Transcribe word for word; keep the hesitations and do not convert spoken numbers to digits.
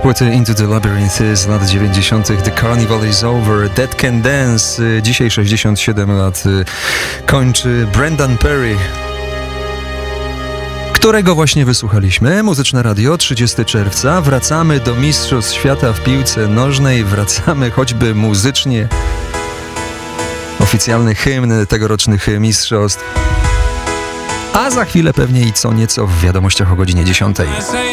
płyty Into the Labyrinth z lat dziewięćdziesiątych. The Carnival is Over, Dead Can Dance. Dzisiaj sześćdziesiąt siedem lat kończy Brendan Perry, którego właśnie wysłuchaliśmy. Muzyczne Radio, trzydziestego czerwca. Wracamy do Mistrzostw Świata w piłce nożnej. Wracamy choćby muzycznie. Oficjalny hymn tegorocznych mistrzostw. A za chwilę pewnie i co nieco w wiadomościach o godzinie dziesiątej.